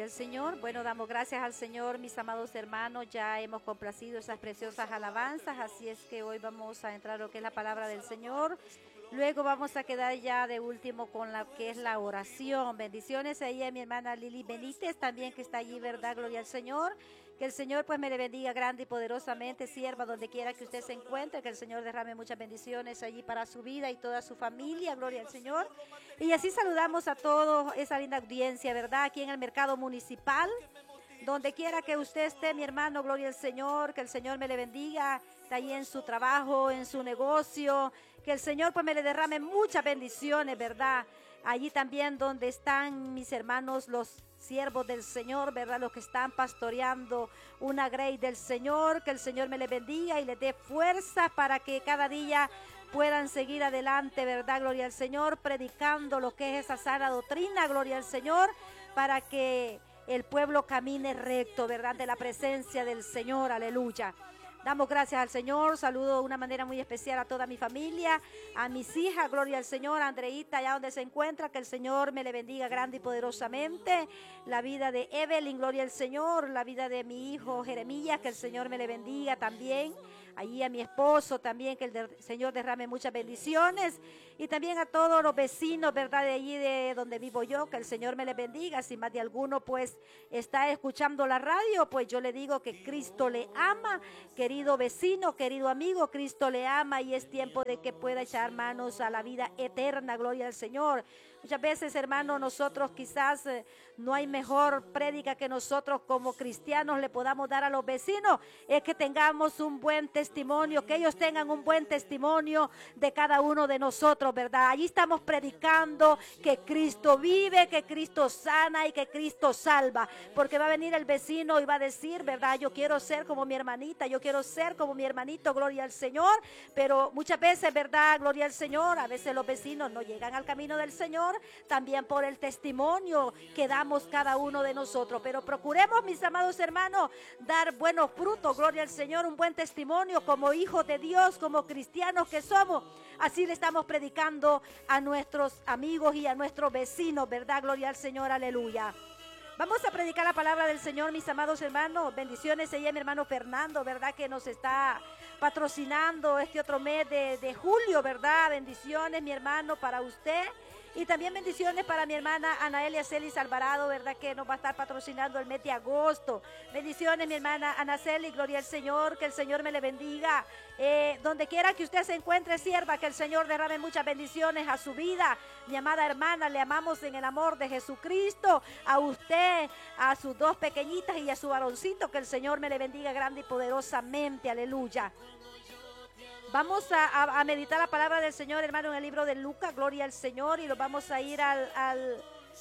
Gloria al Señor. Bueno, damos gracias al Señor, mis amados hermanos. Ya hemos complacido esas preciosas alabanzas, así es que hoy vamos a entrar a lo que es la palabra del Señor. Luego vamos a quedar ya de último con la que es la oración. Bendiciones ahí a mi hermana Lili Benítez también, que está allí, ¿verdad? Gloria al Señor. Que el Señor pues me le bendiga grande y poderosamente, sierva, donde quiera que usted se encuentre, que el Señor derrame muchas bendiciones allí para su vida y toda su familia, gloria al Señor. Y así saludamos a toda esa linda audiencia, ¿verdad? Aquí en el mercado municipal, donde quiera que usted esté, mi hermano, gloria al Señor, que el Señor me le bendiga, está ahí en su trabajo, en su negocio, que el Señor pues me le derrame muchas bendiciones, ¿verdad? Allí también donde están mis hermanos, los siervos del Señor, ¿verdad? Los que están pastoreando una grey del Señor, que el Señor me le bendiga y les dé fuerza para que cada día puedan seguir adelante, ¿verdad? Gloria al Señor, predicando lo que es esa sana doctrina, gloria al Señor, para que el pueblo camine recto, ¿verdad? De la presencia del Señor, aleluya. Damos gracias al Señor, saludo de una manera muy especial a toda mi familia, a mis hijas, gloria al Señor, a Andreita, allá donde se encuentra, que el Señor me le bendiga grande y poderosamente, la vida de Evelyn, gloria al Señor, la vida de mi hijo Jeremías, que el Señor me le bendiga también, allí a mi esposo también, que el Señor derrame muchas bendiciones, y también a todos los vecinos, ¿verdad? De allí de donde vivo yo, que el Señor me le bendiga. Si más de alguno pues está escuchando la radio, pues yo le digo que Cristo le ama, querido vecino, querido amigo, Cristo le ama y es tiempo de que pueda echar manos a la vida eterna, gloria al Señor. Muchas veces, hermano, nosotros quizás no hay mejor prédica que nosotros como cristianos le podamos dar a los vecinos, es que tengamos un buen testimonio, que ellos tengan un buen testimonio de cada uno de nosotros, ¿verdad? Allí estamos predicando que Cristo vive, que Cristo sana y que Cristo salva, porque va a venir el vecino y va a decir, ¿verdad? Yo quiero ser como mi hermanita, yo quiero ser como mi hermanito, gloria al Señor, pero muchas veces, ¿verdad? Gloria al Señor, a veces los vecinos no llegan al camino del Señor, también por el testimonio que damos cada uno de nosotros, pero procuremos, mis amados hermanos, dar buenos frutos, gloria al Señor, un buen testimonio como hijos de Dios, como cristianos que somos. Así le estamos predicando a nuestros amigos y a nuestros vecinos, ¿verdad? Gloria al Señor, aleluya. Vamos a predicar la palabra del Señor, mis amados hermanos. Bendiciones ella, mi hermano Fernando, ¿verdad? Que nos está patrocinando este otro mes de julio, ¿verdad? Bendiciones, mi hermano, para usted. Y también bendiciones para mi hermana Anaelia Celis Alvarado, ¿verdad? Que nos va a estar patrocinando el mes de agosto. Bendiciones, mi hermana Ana Celis, gloria al Señor, que el Señor me le bendiga. Donde quiera que usted se encuentre, sierva, que el Señor derrame muchas bendiciones a su vida. Mi amada hermana, le amamos en el amor de Jesucristo. A usted, a sus dos pequeñitas y a su varoncito, que el Señor me le bendiga grande y poderosamente, aleluya. Vamos a meditar la palabra del Señor, hermano, en el libro de Lucas, gloria al Señor, y nos vamos a ir al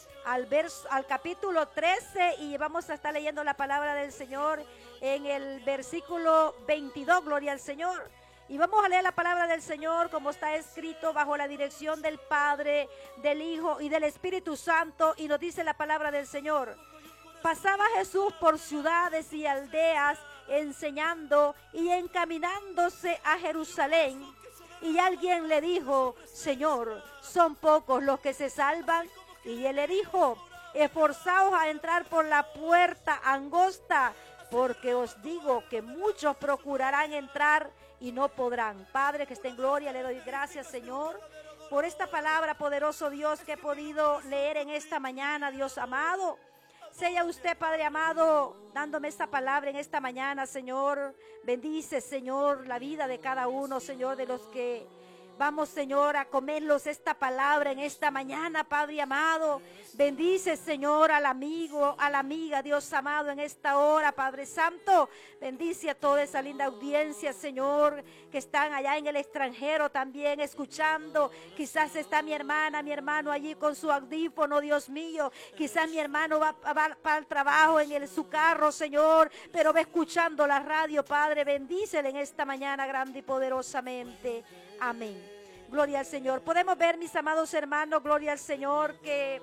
capítulo 13 y vamos a estar leyendo la palabra del Señor en el versículo 22, gloria al Señor. Y vamos a leer la palabra del Señor como está escrito bajo la dirección del Padre, del Hijo y del Espíritu Santo, y nos dice la palabra del Señor. Pasaba Jesús por ciudades y aldeas, enseñando y encaminándose a Jerusalén, y alguien le dijo: Señor, ¿son pocos los que se salvan? Y él le dijo: esforzaos a entrar por la puerta angosta, porque os digo que muchos procurarán entrar y no podrán. Padre que está en gloria, le doy gracias, Señor, por esta palabra, poderoso Dios, que he podido leer en esta mañana, Dios amado. Sea usted, Padre amado, dándome esta palabra en esta mañana, Señor. Bendice, Señor, la vida de cada uno, Señor, de los que vamos, Señor, a comerlos esta palabra en esta mañana, Padre amado. Bendice, Señor, al amigo, a la amiga, Dios amado, en esta hora, Padre Santo. Bendice a toda esa linda audiencia, Señor, que están allá en el extranjero también escuchando. Quizás está mi hermana, mi hermano allí con su audífono, Dios mío. Quizás mi hermano va para el trabajo en su carro, Señor, pero va escuchando la radio, Padre. Bendícele en esta mañana grande y poderosamente. Amén. Gloria al Señor. Podemos ver, mis amados hermanos, gloria al Señor, que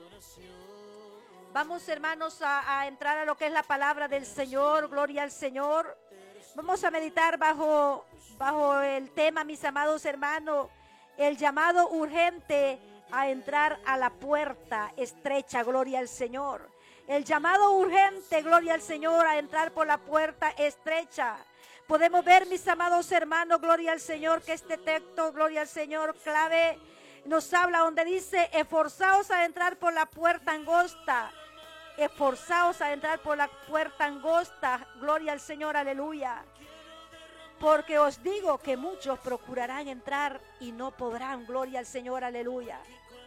vamos, hermanos, a entrar a lo que es la palabra del Señor. Gloria al Señor. Vamos a meditar bajo el tema, mis amados hermanos, el llamado urgente a entrar a la puerta estrecha. Gloria al Señor. El llamado urgente, gloria al Señor, a entrar por la puerta estrecha. Podemos ver, mis amados hermanos, gloria al Señor, que este texto, gloria al Señor, clave, nos habla donde dice, esforzaos a entrar por la puerta angosta. Esforzaos a entrar por la puerta angosta, gloria al Señor, aleluya. Porque os digo que muchos procurarán entrar y no podrán, gloria al Señor, aleluya.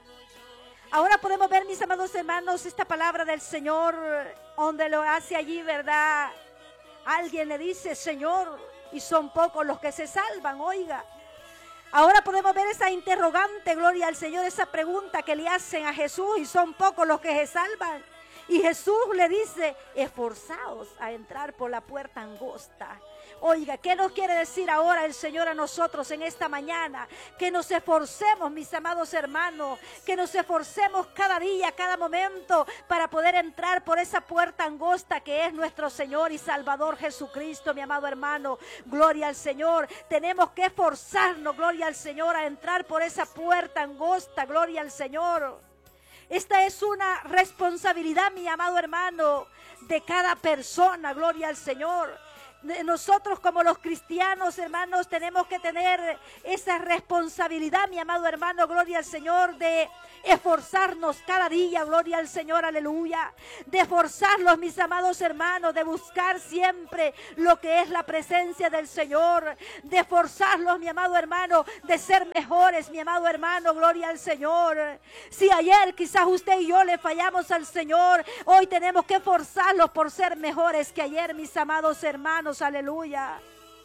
Ahora podemos ver, mis amados hermanos, esta palabra del Señor, donde lo hace allí, ¿verdad? Alguien le dice, Señor, y son pocos los que se salvan, oiga. Ahora podemos ver esa interrogante, gloria al Señor, esa pregunta que le hacen a Jesús, y son pocos los que se salvan. Y Jesús le dice, esforzaos a entrar por la puerta angosta. Oiga, ¿qué nos quiere decir ahora el Señor a nosotros en esta mañana? Que nos esforcemos, mis amados hermanos, que nos esforcemos cada día, cada momento, para poder entrar por esa puerta angosta que es nuestro Señor y Salvador Jesucristo, mi amado hermano. Gloria al Señor. Tenemos que esforzarnos, gloria al Señor, a entrar por esa puerta angosta, gloria al Señor. Esta es una responsabilidad, mi amado hermano, de cada persona, gloria al Señor. Nosotros como los cristianos, hermanos, tenemos que tener esa responsabilidad, mi amado hermano, gloria al Señor, de esforzarnos cada día, gloria al Señor, aleluya. De esforzarnos, mis amados hermanos, de buscar siempre lo que es la presencia del Señor. De esforzarnos, mi amado hermano, de ser mejores, mi amado hermano, gloria al Señor. Si ayer quizás usted y yo le fallamos al Señor, hoy tenemos que esforzarnos por ser mejores que ayer, mis amados hermanos. Aleluya.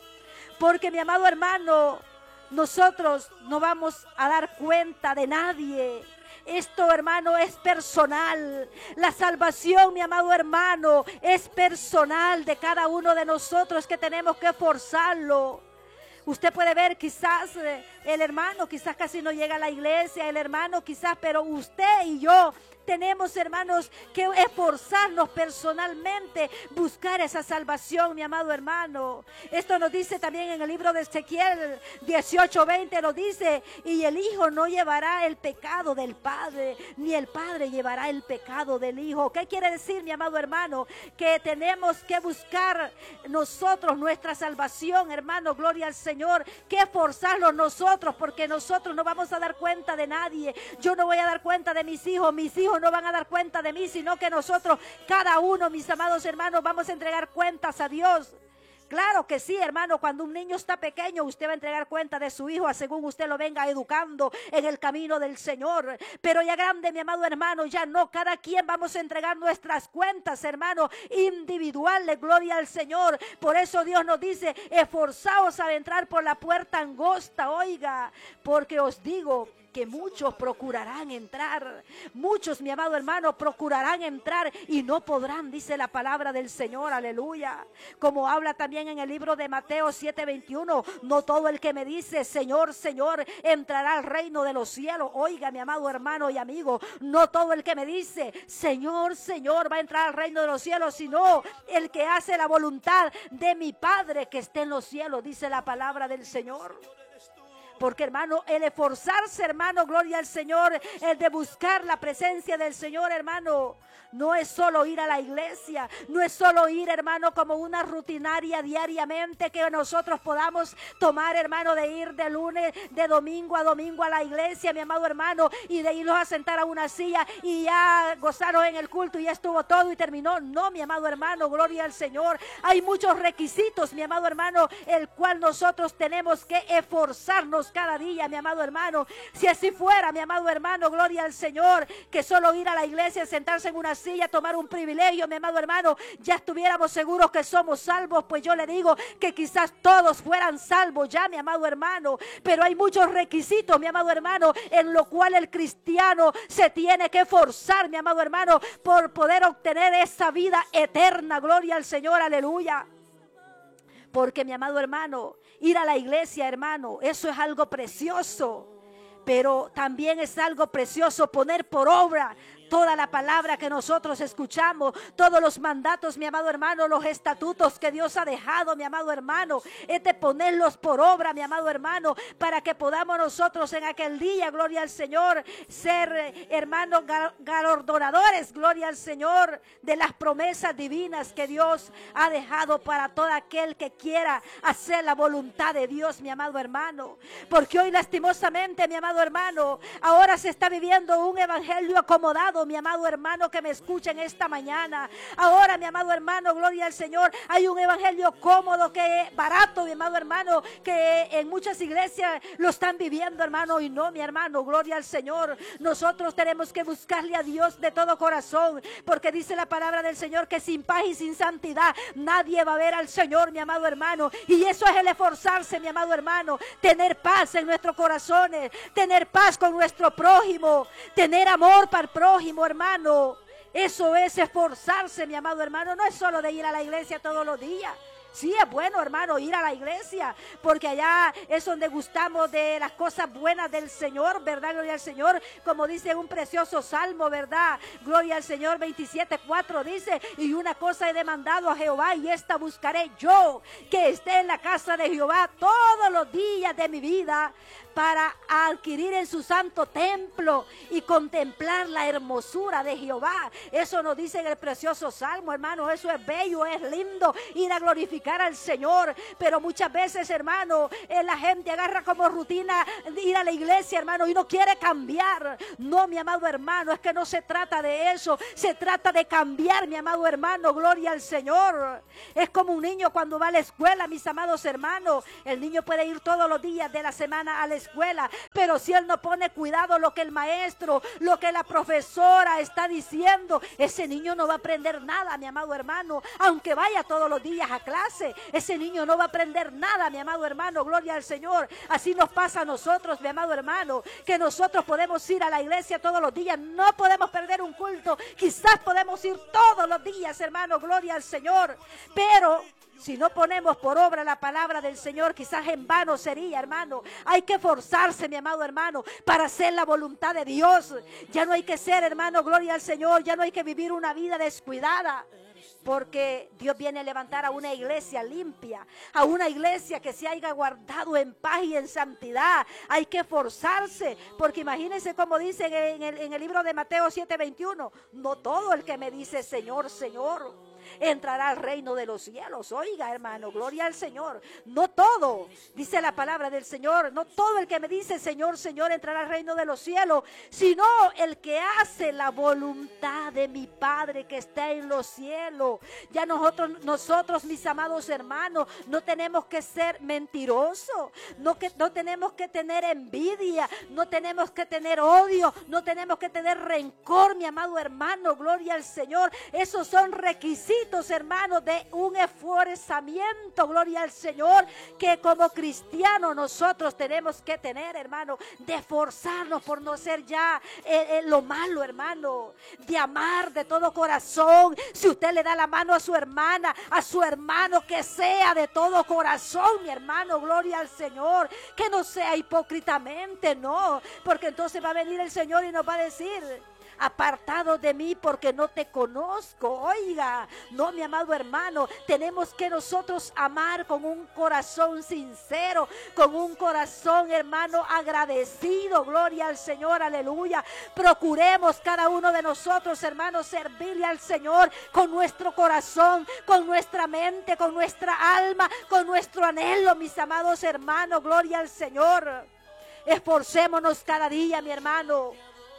Porque, mi amado hermano, nosotros no vamos a dar cuenta de nadie. Esto, hermano, es personal. La salvación, mi amado hermano, es personal de cada uno de nosotros, que tenemos que esforzarlo. Usted puede ver quizás el hermano quizás casi no llega a la iglesia, el hermano quizás, pero usted y yo tenemos, hermanos, que esforzarnos personalmente, buscar esa salvación, mi amado hermano. Esto nos dice también en el libro de Ezequiel 18:20, nos dice, y el Hijo no llevará el pecado del Padre, ni el Padre llevará el pecado del Hijo. ¿Qué quiere decir, mi amado hermano? Que tenemos que buscar nosotros nuestra salvación, hermano, gloria al Señor, que esforzarnos nosotros, porque nosotros no vamos a dar cuenta de nadie. Yo no voy a dar cuenta de mis hijos no van a dar cuenta de mí, sino que nosotros, cada uno, mis amados hermanos, vamos a entregar cuentas a Dios. Claro que sí, hermano, cuando un niño está pequeño, usted va a entregar cuenta de su hijo, según usted lo venga educando en el camino del Señor. Pero ya grande, mi amado hermano, ya no, cada quien vamos a entregar nuestras cuentas, hermano, individuales, gloria al Señor. Por eso Dios nos dice, esforzaos a entrar por la puerta angosta, oiga, porque os digo que muchos procurarán entrar. Muchos, mi amado hermano, procurarán entrar y no podrán, dice la palabra del Señor, aleluya. Como habla también en el libro de Mateo 7:21, no todo el que me dice Señor, Señor, entrará al reino de los cielos. Oiga, mi amado hermano y amigo, no todo el que me dice Señor, Señor va a entrar al reino de los cielos, sino el que hace la voluntad de mi Padre que esté en los cielos, dice la palabra del Señor. Porque, hermano, el esforzarse, hermano, gloria al Señor, el de buscar la presencia del Señor, hermano, no es solo ir a la iglesia, no es solo ir, hermano, como una rutinaria diariamente que nosotros podamos tomar, hermano, de ir de lunes, de domingo a la iglesia, mi amado hermano, y de irnos a sentar a una silla y ya gozaron en el culto y ya estuvo todo y terminó. No, mi amado hermano, gloria al Señor. Hay muchos requisitos, mi amado hermano, el cual nosotros tenemos que esforzarnos cada día, mi amado hermano. Si así fuera, mi amado hermano, gloria al Señor, que solo ir a la iglesia, sentarse en una silla, tomar un privilegio, mi amado hermano, ya estuviéramos seguros que somos salvos. Pues yo le digo que quizás todos fueran salvos ya, mi amado hermano, pero hay muchos requisitos, mi amado hermano, en lo cual el cristiano se tiene que esforzar, mi amado hermano, por poder obtener esa vida eterna, gloria al Señor, aleluya. Porque, mi amado hermano, ir a la iglesia, hermano, eso es algo precioso. Pero también es algo precioso poner por obra toda la palabra que nosotros escuchamos, todos los mandatos, mi amado hermano, los estatutos que Dios ha dejado, mi amado hermano, es de ponerlos por obra, mi amado hermano, para que podamos nosotros en aquel día, gloria al Señor, ser hermanos galardonadores, gloria al Señor, de las promesas divinas que Dios ha dejado para todo aquel que quiera hacer la voluntad de Dios, mi amado hermano. Porque hoy lastimosamente, mi amado hermano, ahora se está viviendo un evangelio acomodado, mi amado hermano que me escucha en esta mañana. Ahora, mi amado hermano, gloria al Señor, hay un evangelio cómodo, que barato, mi amado hermano, que en muchas iglesias lo están viviendo, hermano, y no, mi hermano, gloria al Señor. Nosotros tenemos que buscarle a Dios de todo corazón, porque dice la palabra del Señor que sin paz y sin santidad nadie va a ver al Señor, mi amado hermano. Y eso es el esforzarse, mi amado hermano, tener paz en nuestros corazones, tener paz con nuestro prójimo, tener amor para el prójimo, hermano. Eso es esforzarse, mi amado hermano. No es solo de ir a la iglesia todos los días. Sí, es bueno, hermano, ir a la iglesia, porque allá es donde gustamos de las cosas buenas del Señor, ¿verdad? Gloria al Señor, como dice un precioso salmo, ¿verdad? Gloria al Señor, 27:4 dice: y una cosa he demandado a Jehová, y esta buscaré yo, que esté en la casa de Jehová todos los días de mi vida, para adquirir en su santo templo y contemplar la hermosura de Jehová. Eso nos dice en el precioso salmo, hermano. Eso es bello, es lindo, ir a glorificar al Señor. Pero muchas veces, hermano, la gente agarra como rutina ir a la iglesia, hermano, y no quiere cambiar. No, mi amado hermano, es que no se trata de eso. Se trata de cambiar, mi amado hermano. Gloria al Señor. Es como un niño cuando va a la escuela, mis amados hermanos. El niño puede ir todos los días de la semana a la escuela, pero si él no pone cuidado lo que el maestro, lo que la profesora está diciendo, ese niño no va a aprender nada, mi amado hermano. Aunque vaya todos los días a clase, ese niño no va a aprender nada, mi amado hermano. Gloria al Señor. Así nos pasa a nosotros, mi amado hermano, que nosotros podemos ir a la iglesia todos los días, no podemos perder un culto, quizás podemos ir todos los días, hermano, gloria al Señor, pero si no ponemos por obra la palabra del Señor, quizás en vano sería, hermano. Hay que forzarse, mi amado hermano, para hacer la voluntad de Dios. Ya no hay que ser, hermano, gloria al Señor, ya no hay que vivir una vida descuidada, porque Dios viene a levantar a una iglesia limpia, a una iglesia que se haya guardado en paz y en santidad. Hay que forzarse, porque imagínense como dice en el libro de Mateo 7:21, no todo el que me dice Señor, Señor, entrará al reino de los cielos. Oiga, hermano, gloria al Señor. No todo, dice la palabra del Señor, no todo el que me dice Señor, Señor entrará al reino de los cielos, sino el que hace la voluntad de mi Padre que está en los cielos. Ya nosotros, mis amados hermanos, no tenemos que ser mentirosos, no tenemos que tener envidia, no tenemos que tener odio, no tenemos que tener rencor, mi amado hermano, gloria al Señor. Esos son requisitos, hermanos, de un esforzamiento, gloria al Señor, que como cristianos nosotros tenemos que tener, hermano, de esforzarnos por no ser ya lo malo, hermano, de amar de todo corazón. Si usted le da la mano a su hermana, a su hermano, que sea de todo corazón, mi hermano, gloria al Señor, que no sea hipócritamente, no, porque entonces va a venir el Señor y nos va a decir: apartado de mí porque no te conozco. Oiga, no, mi amado hermano, tenemos que nosotros amar con un corazón sincero, con un corazón, hermano, agradecido. Gloria al Señor, aleluya. Procuremos cada uno de nosotros, hermanos, servirle al Señor con nuestro corazón, con nuestra mente, con nuestra alma, con nuestro anhelo, mis amados hermanos. Gloria al Señor. Esforcémonos cada día, mi hermano.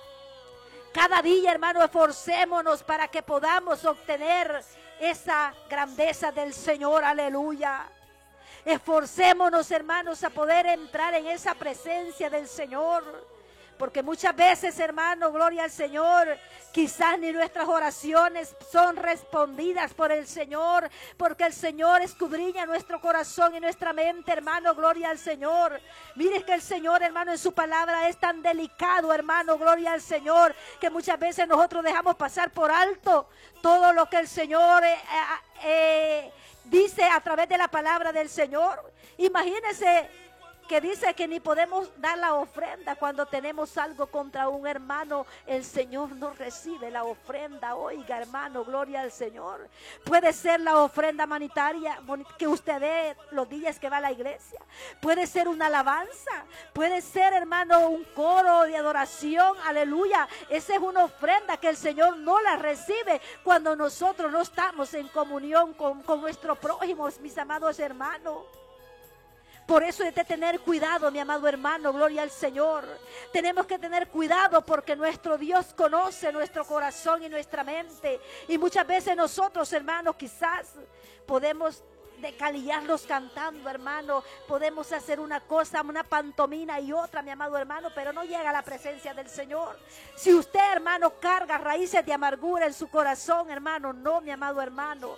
Cada día, hermano, esforcémonos para que podamos obtener esa grandeza del Señor, aleluya. Esforcémonos, hermanos, a poder entrar en esa presencia del Señor. Porque muchas veces, hermano, gloria al Señor, quizás ni nuestras oraciones son respondidas por el Señor, porque el Señor escudriña nuestro corazón y nuestra mente, hermano, gloria al Señor. Mire que el Señor, hermano, en su palabra es tan delicado, hermano, gloria al Señor, que muchas veces nosotros dejamos pasar por alto todo lo que el Señor dice a través de la palabra del Señor. Imagínense que dice que ni podemos dar la ofrenda cuando tenemos algo contra un hermano. El Señor no recibe la ofrenda. Oiga, hermano, gloria al Señor. Puede ser la ofrenda monetaria que usted dé los días que va a la iglesia. Puede ser una alabanza. Puede ser, hermano, un coro de adoración. Aleluya. Esa es una ofrenda que el Señor no la recibe cuando nosotros no estamos en comunión con nuestro prójimo, mis amados hermanos. Por eso es de tener cuidado, mi amado hermano, gloria al Señor. Tenemos que tener cuidado porque nuestro Dios conoce nuestro corazón y nuestra mente. Y muchas veces nosotros, hermanos, quizás podemos decalillarlos cantando, hermano. Podemos hacer una cosa, una pantomina y otra, mi amado hermano, pero no llega a la presencia del Señor. Si usted, hermano, carga raíces de amargura en su corazón, hermano, no, mi amado hermano.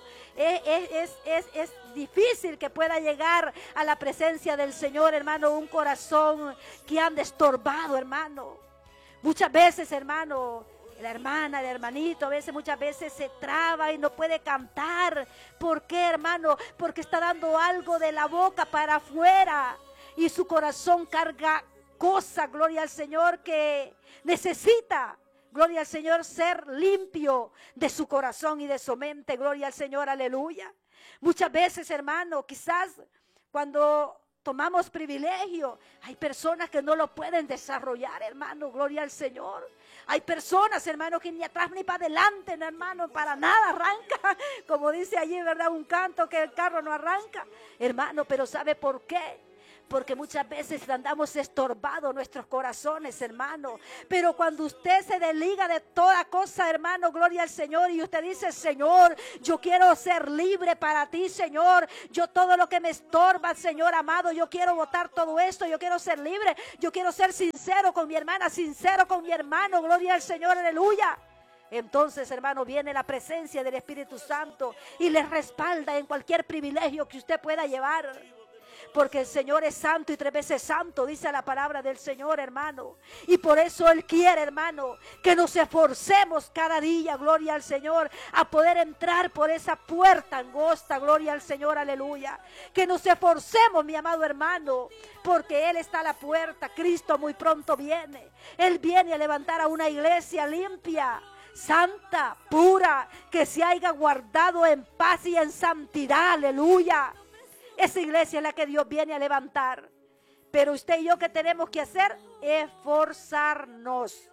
Es difícil que pueda llegar a la presencia del Señor, hermano, un corazón que anda estorbado, hermano. Muchas veces, hermano, la hermana, el hermanito, muchas veces se traba y no puede cantar. ¿Por qué, hermano? Porque está dando algo de la boca para afuera y su corazón carga cosas, gloria al Señor, que necesita. Gloria al Señor, ser limpio de su corazón y de su mente. Gloria al Señor, aleluya. Muchas veces, hermano, quizás cuando tomamos privilegio, hay personas que no lo pueden desarrollar, hermano. Gloria al Señor. Hay personas, hermano, que ni atrás ni para adelante, no, hermano, para nada arranca. Como dice allí, ¿verdad? Un canto que el carro no arranca. Hermano, pero ¿sabe por qué? Porque muchas veces andamos estorbados nuestros corazones, hermano. Pero cuando usted se desliga de toda cosa, hermano, gloria al Señor, y usted dice, Señor, yo quiero ser libre para ti, Señor. Yo todo lo que me estorba, Señor amado, yo quiero botar todo esto, yo quiero ser libre. Yo quiero ser sincero con mi hermana, sincero con mi hermano, gloria al Señor, aleluya. Entonces, hermano, viene la presencia del Espíritu Santo y le respalda en cualquier privilegio que usted pueda llevar. Porque el Señor es santo y 3 veces santo, dice la palabra del Señor, hermano. Y por eso Él quiere, hermano, que nos esforcemos cada día, gloria al Señor, a poder entrar por esa puerta angosta, gloria al Señor, aleluya. Que nos esforcemos, mi amado hermano, porque Él está a la puerta. Cristo muy pronto viene. Él viene a levantar a una iglesia limpia, santa, pura, que se haya guardado en paz y en santidad, aleluya. Esa iglesia es la que Dios viene a levantar. Pero usted y yo, ¿qué tenemos que hacer? Esforzarnos.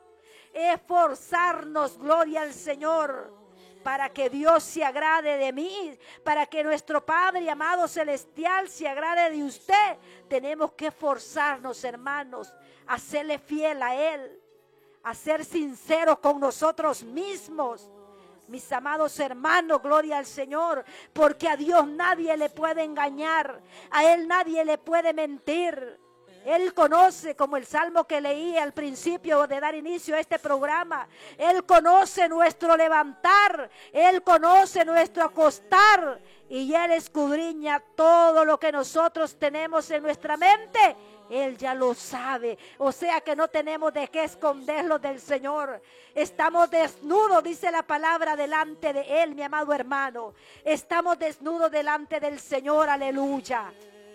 Esforzarnos, gloria al Señor, para que Dios se agrade de mí, para que nuestro Padre amado celestial se agrade de usted. Tenemos que esforzarnos, hermanos, a serle fiel a Él, a ser sinceros con nosotros mismos. Mis amados hermanos, gloria al Señor, porque a Dios nadie le puede engañar, a Él nadie le puede mentir. Él conoce, como el salmo que leí al principio de dar inicio a este programa, Él conoce nuestro levantar, Él conoce nuestro acostar y Él escudriña todo lo que nosotros tenemos en nuestra mente. Él ya lo sabe, o sea que no tenemos de qué esconderlo del Señor. Estamos desnudos, dice la palabra, delante de Él, mi amado hermano. Estamos desnudos delante del Señor, aleluya.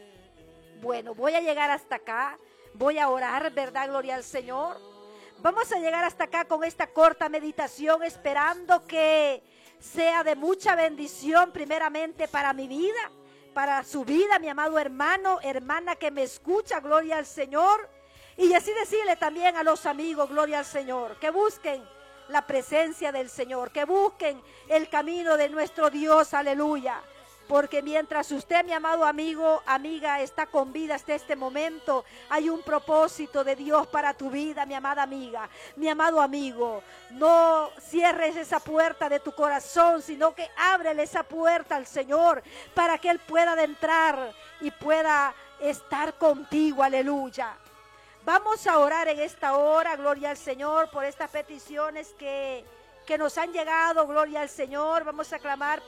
Bueno, voy a llegar hasta acá, voy a orar, ¿verdad? Gloria al Señor. Vamos a llegar hasta acá con esta corta meditación, esperando que sea de mucha bendición primeramente para mi vida, para su vida, mi amado hermano, hermana que me escucha, gloria al Señor. Y así decirle también a los amigos, gloria al Señor, que busquen la presencia del Señor, que busquen el camino de nuestro Dios, aleluya. Porque mientras usted, mi amado amigo, amiga, está con vida hasta este momento, hay un propósito de Dios para tu vida, mi amada amiga, mi amado amigo. No cierres esa puerta de tu corazón, sino que ábrele esa puerta al Señor para que Él pueda entrar y pueda estar contigo, aleluya. Vamos a orar en esta hora, gloria al Señor, por estas peticiones que nos han llegado, gloria al Señor. Vamos a clamar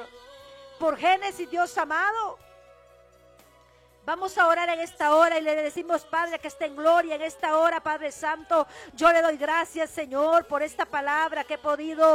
por Génesis, Dios amado. Vamos a orar en esta hora y le decimos, Padre, que esté en gloria en esta hora, Padre Santo. Yo le doy gracias, Señor, por esta palabra que he podido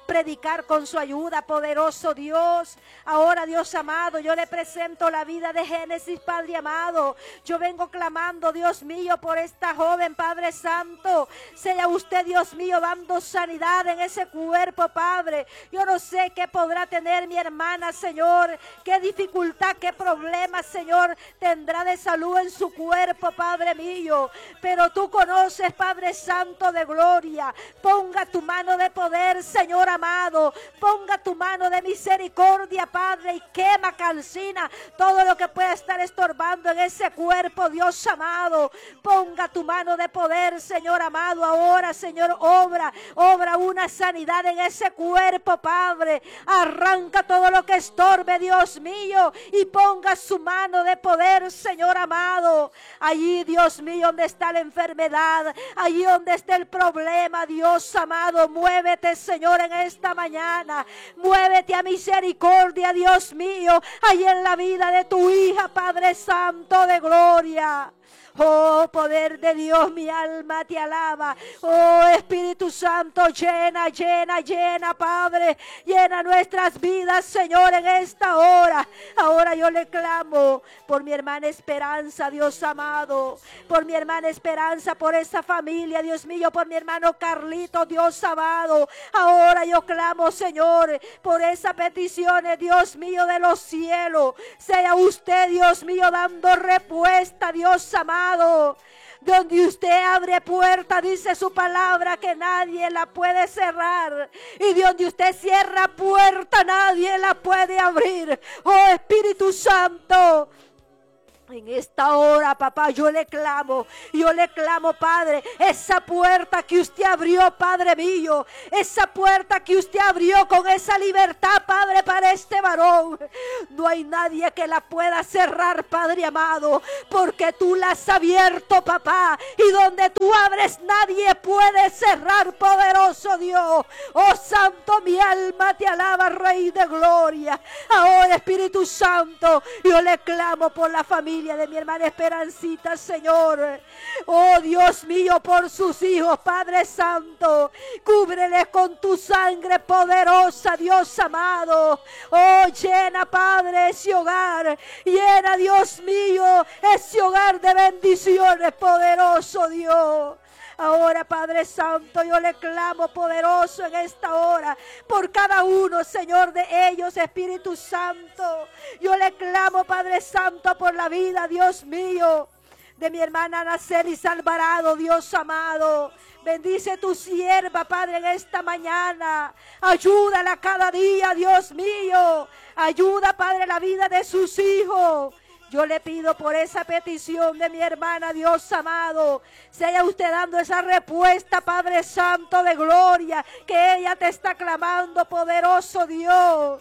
predicar con su ayuda, poderoso Dios. Ahora, Dios amado, yo le presento la vida de Génesis, Padre amado. Yo vengo clamando, Dios mío, por esta joven, Padre Santo. Sea usted, Dios mío, dando sanidad en ese cuerpo, Padre. Yo no sé qué podrá tener mi hermana, Señor, qué dificultad, qué problema, Señor, tendrá de salud en su cuerpo, Padre mío. Pero tú conoces, Padre Santo de gloria. Ponga tu mano de poder, Señor amado. Ponga tu mano de misericordia, Padre, y quema, calcina todo lo que pueda estar estorbando en ese cuerpo, Dios amado. Ponga tu mano de poder, Señor amado. Ahora, Señor, obra una sanidad en ese cuerpo, Padre. Arranca todo lo que estorbe, Dios mío, y ponga su mano de poder, Señor amado. Allí, Dios mío, donde está la enfermedad, allí donde está el problema, Dios amado, muévete, Señor, en esta mañana. Muévete a misericordia, Dios mío, allí en la vida de tu hija, Padre Santo de gloria. Oh, poder de Dios, mi alma te alaba. Oh, Espíritu Santo, llena, llena, llena, Padre. Llena nuestras vidas, Señor, en esta hora. Ahora yo le clamo por mi hermana Esperanza, Dios amado. Por mi hermana Esperanza, por esa familia, Dios mío. Por mi hermano Carlito, Dios amado. Ahora yo clamo, Señor, por esa petición, Dios mío, de los cielos. Sea usted, Dios mío, dando respuesta, Dios amado. Donde usted abre puerta, dice su palabra, que nadie la puede cerrar. Y donde usted cierra puerta, nadie la puede abrir. Oh, Espíritu Santo, en esta hora, papá, yo le clamo, Padre, esa puerta que usted abrió, Padre mío, esa puerta que usted abrió con esa libertad, Padre, para este varón, no hay nadie que la pueda cerrar, Padre amado, porque tú la has abierto, papá, y donde tú abres nadie puede cerrar, poderoso Dios. Oh, Santo, mi alma te alaba, Rey de gloria. Ahora, Espíritu Santo, yo le clamo por la familia de mi hermana Esperancita, Señor. Oh, Dios mío, por sus hijos, Padre Santo, cúbreles con tu sangre poderosa, Dios amado. Oh, llena, Padre, ese hogar, llena, Dios mío, ese hogar de bendiciones, poderoso Dios. Ahora, Padre Santo, yo le clamo poderoso en esta hora por cada uno, Señor, de ellos, Espíritu Santo. Yo le clamo, Padre Santo, por la vida, Dios mío, de mi hermana Anacelis Alvarado, Dios amado. Bendice tu sierva, Padre, en esta mañana. Ayúdala cada día, Dios mío. Ayuda, Padre, la vida de sus hijos. Yo le pido por esa petición de mi hermana, Dios amado, sea usted dando esa respuesta, Padre Santo de gloria, que ella te está clamando, poderoso Dios.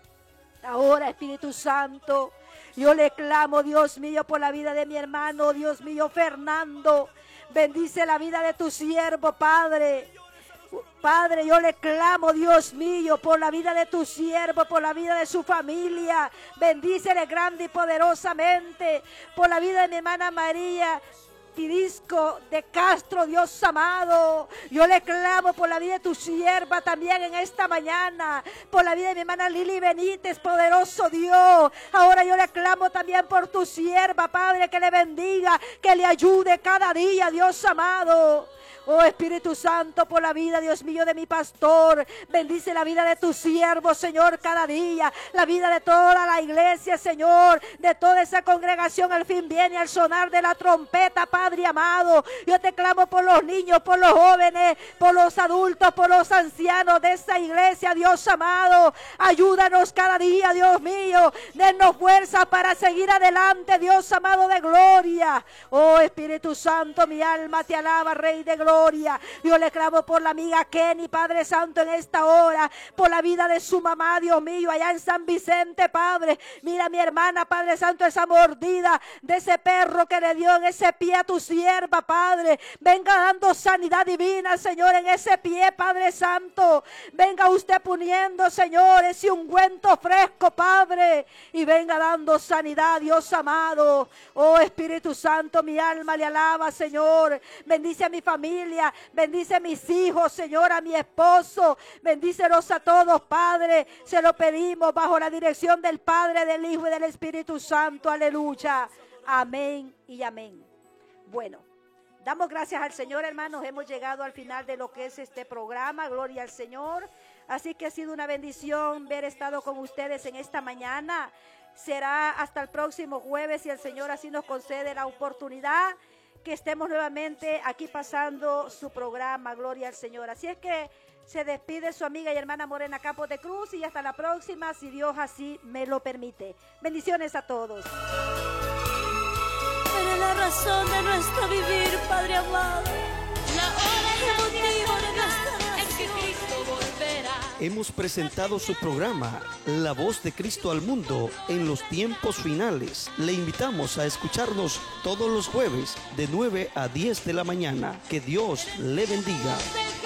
Ahora, Espíritu Santo, yo le clamo, Dios mío, por la vida de mi hermano, Dios mío, Fernando. Bendice la vida de tu siervo, Padre. Padre, yo le clamo, Dios mío, por la vida de tu siervo, por la vida de su familia. Bendícele grande y poderosamente. Por la vida de mi hermana María Tirisco de Castro, Dios amado. Yo le clamo por la vida de tu sierva también en esta mañana. Por la vida de mi hermana Lili Benítez, poderoso Dios. Ahora yo le clamo también por tu sierva, Padre, que le bendiga, que le ayude cada día, Dios amado. Oh, Espíritu Santo, por la vida, Dios mío, de mi pastor. Bendice la vida de tu siervo, Señor, cada día. La vida de toda la iglesia, Señor. De toda esa congregación, al fin viene al sonar de la trompeta, Padre amado. Yo te clamo por los niños, por los jóvenes, por los adultos, por los ancianos de esta iglesia, Dios amado. Ayúdanos cada día, Dios mío. Denos fuerza para seguir adelante, Dios amado de gloria. Oh, Espíritu Santo, mi alma te alaba, Rey de gloria. Yo le clamo por la amiga Kenny, Padre Santo, en esta hora, por la vida de su mamá, Dios mío, allá en San Vicente, Padre. Mira mi hermana, Padre Santo, esa mordida de ese perro que le dio en ese pie a tu sierva, Padre. Venga dando sanidad divina, Señor, en ese pie, Padre Santo. Venga usted poniendo, Señor, ese ungüento fresco, Padre, y venga dando sanidad, Dios amado. Oh, Espíritu Santo, mi alma le alaba, Señor. Bendice a mi familia, familia, bendice a mis hijos, Señor, a mi esposo, bendícelos a todos, Padre, se lo pedimos bajo la dirección del Padre, del Hijo y del Espíritu Santo, aleluya, amén y amén. Bueno, damos gracias al Señor, hermanos, hemos llegado al final de lo que es este programa, gloria al Señor, así que ha sido una bendición haber estado con ustedes en esta mañana. Será hasta el próximo jueves, si el Señor así nos concede la oportunidad, que estemos nuevamente aquí pasando su programa, gloria al Señor. Así es que se despide su amiga y hermana Morena Campos de Cruz y hasta la próxima, si Dios así me lo permite. Bendiciones a todos. Eres la razón de nuestro vivir, Padre amado. La hora y el motivo de nuestra nación. Es que Cristo volverá. Hemos presentado su programa, La Voz de Cristo al Mundo, en los tiempos finales. Le invitamos a escucharnos todos los jueves de 9 a 10 de la mañana. Que Dios le bendiga.